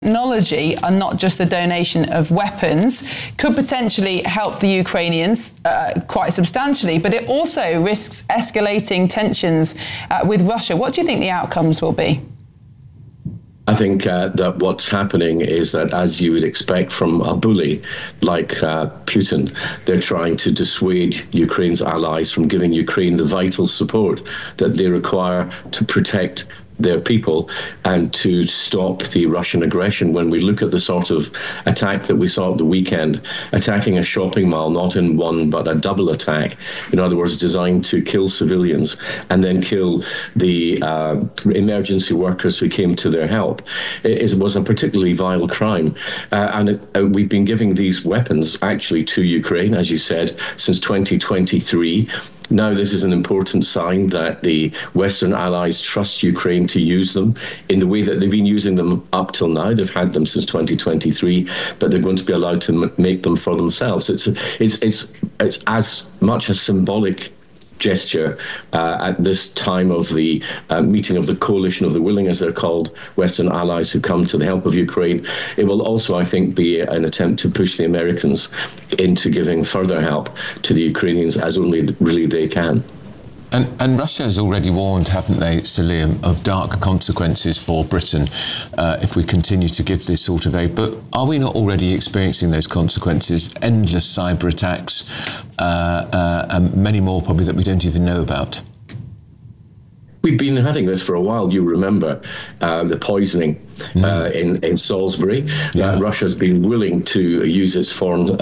technology and not just the donation of weapons could potentially help the Ukrainians quite substantially, but it also risks escalating tensions with Russia. What do you think the outcomes will be? I think that what's happening is that, as you would expect from a bully like Putin, they're trying to dissuade Ukraine's allies from giving Ukraine the vital support that they require to protect their people and to stop the Russian aggression. When we look at the sort of attack that we saw at the weekend, attacking a shopping mall, not in one but a double attack, in other words, designed to kill civilians and then kill the emergency workers who came to their help, it was a particularly vile crime. We've been giving these weapons actually to Ukraine, as you said, since 2023. Now, this is an important sign that the Western allies trust Ukraine to use them in the way that they've been using them up till now. They've had them since 2023, but they're going to be allowed to make them for themselves. It's as much a symbolic gesture at this time of the meeting of the coalition of the willing, as they're called, Western allies who come to the help of Ukraine. It will also, I think, be an attempt to push the Americans into giving further help to the Ukrainians as only really they can. And Russia has already warned, haven't they, Sir Liam, of dark consequences for Britain if we continue to give this sort of aid. But are we not already experiencing those consequences? Endless cyber attacks, and many more probably that we don't even know about. We've been having this for a while. You remember the poisoning in Salisbury. Yeah. Russia's been willing to use its foreign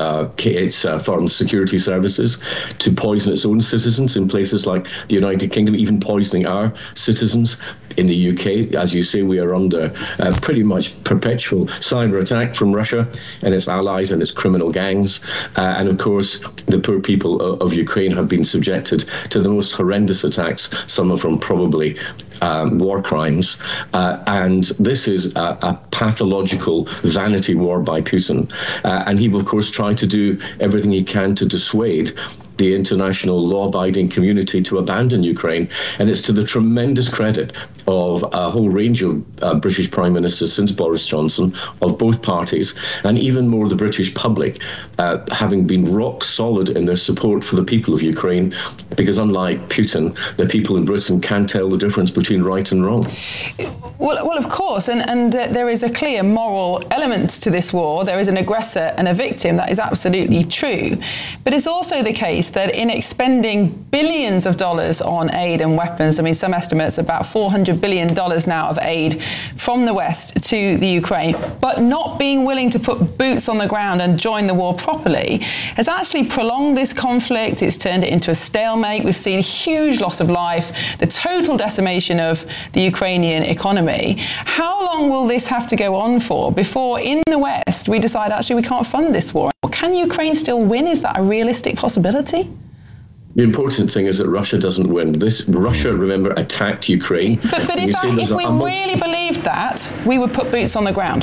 security services to poison its own citizens in places like the United Kingdom, even poisoning our citizens. In the UK, as you say, we are under pretty much perpetual cyber attack from Russia and its allies and its criminal gangs. And of course, the poor people of Ukraine have been subjected to the most horrendous attacks, some of them probably war crimes. And this is a pathological vanity war by Putin. And he will, of course, try to do everything he can to dissuade the international law-abiding community to abandon Ukraine. And it's to the tremendous credit of a whole range of British Prime Ministers since Boris Johnson, of both parties, and even more the British public, having been rock solid in their support for the people of Ukraine, because unlike Putin, the people in Britain can tell the difference between right and wrong. Well, of course, and there is a clear moral element to this war. There is an aggressor and a victim. That is absolutely true. But it's also the case that in expending billions of dollars on aid and weapons, I mean, some estimates about $400 billion now of aid from the West to the Ukraine, but not being willing to put boots on the ground and join the war properly, has actually prolonged this conflict. It's turned it into a stalemate. We've seen huge loss of life, the total decimation of the Ukrainian economy. How long will this have to go on for before in the West we decide actually we can't fund this war? Can Ukraine still win? Is that a realistic possibility? The important thing is that Russia doesn't win. Russia, remember, attacked Ukraine. But if we really believed that, we would put boots on the ground.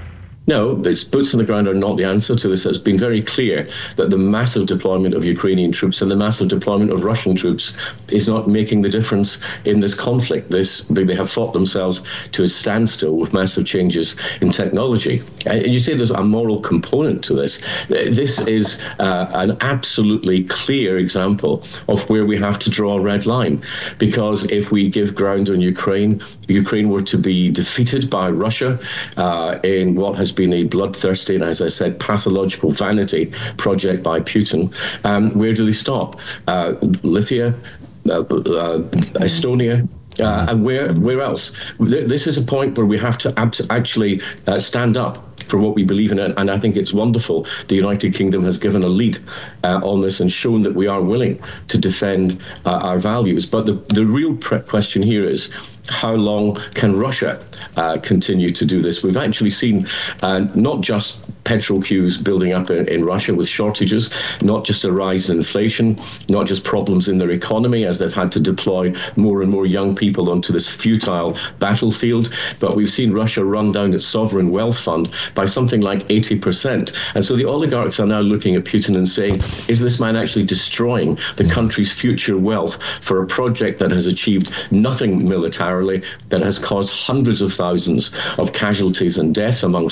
No, boots on the ground are not the answer to this. It's been very clear that the massive deployment of Ukrainian troops and the massive deployment of Russian troops is not making the difference in this conflict. They have fought themselves to a standstill with massive changes in technology. And you say there's a moral component to this. This is an absolutely clear example of where we have to draw a red line. Because if we give ground on Ukraine were to be defeated by Russia in what has been a bloodthirsty and, as I said, pathological vanity project by Putin, where do they stop? Lithuania, Estonia, and where else? This is a point where we have to actually stand up for what we believe in, and I think it's wonderful the United Kingdom has given a lead on this and shown that we are willing to defend our values. But the real question here is, how long can Russia continue to do this? We've actually seen not just petrol queues building up in Russia with shortages, not just a rise in inflation, not just problems in their economy as they've had to deploy more and more young people onto this futile battlefield, but we've seen Russia run down its sovereign wealth fund by something like 80%. And so the oligarchs are now looking at Putin and saying, is this man actually destroying the country's future wealth for a project that has achieved nothing militarily, that has caused hundreds of thousands of casualties and deaths among